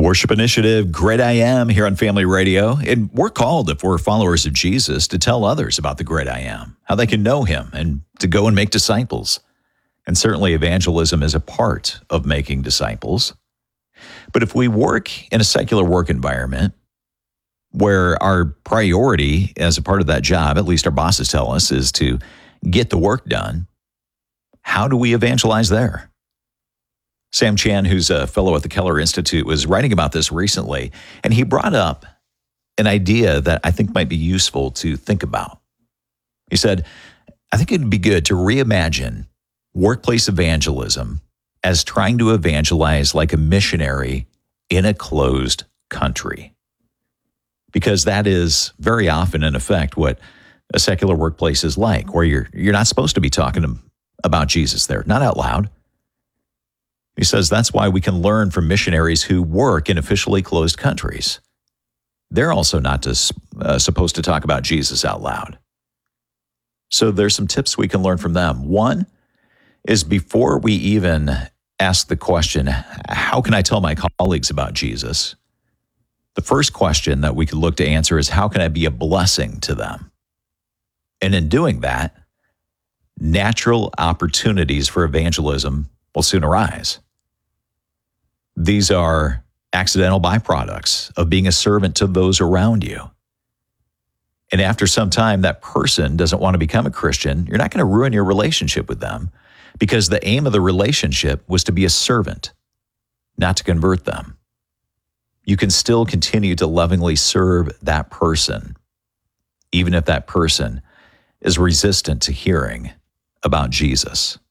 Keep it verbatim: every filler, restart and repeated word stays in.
Worship Initiative, Great I Am here on Family Radio. And we're called, if we're followers of Jesus, to tell others about the Great I Am, how they can know him and to go and make disciples. And certainly evangelism is a part of making disciples. But if we work in a secular work environment where our priority as a part of that job, at least our bosses tell us, is to get the work done, how do we evangelize there? Sam Chan, who's a fellow at the Keller Institute, was writing about this recently, and he brought up an idea that I think might be useful to think about. He said, I think it'd be good to reimagine workplace evangelism as trying to evangelize like a missionary in a closed country. Because that is very often, in effect, what a secular workplace is like, where you're you're not supposed to be talking about Jesus there, not out loud. He says that's why we can learn from missionaries who work in officially closed countries. They're also not to, uh, supposed to talk about Jesus out loud. So there's some tips we can learn from them. One is before we even ask the question, how can I tell my colleagues about Jesus? The first question that we could look to answer is, how can I be a blessing to them? And in doing that, natural opportunities for evangelism will soon arise. These are accidental byproducts of being a servant to those around you. And after some time, that person doesn't want to become a Christian. You're not going to ruin your relationship with them, because the aim of the relationship was to be a servant, not to convert them. You can still continue to lovingly serve that person, even if that person is resistant to hearing about Jesus.